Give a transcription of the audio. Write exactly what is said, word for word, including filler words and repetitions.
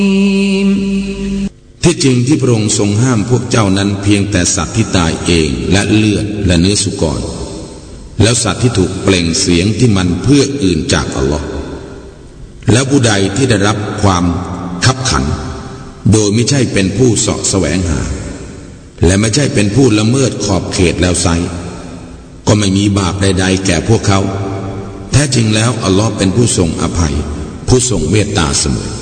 ที่จริงที่พระองค์ทรงห้ามพวกเจ้านั้นเพียงแต่สัตว์ที่ตายเองและเลือดและเนื้อสุกรแล้วสัตว์ที่ถูกเปล่งเสียงที่มันเพื่ออื่นจากอัลลอฮ์แล้วผู้ใดที่ได้รับความคับขันโดยไม่ใช่เป็นผู้เสาะแสวงหาและไม่ใช่เป็นผู้ละเมิดขอบเขตแล้วไซก็ไม่มีบาปใดๆแก่พวกเขาแท้จริงแล้วอัลลอฮ์เป็นผู้ทรงอภัยผู้ทรงเมตตาเสมอ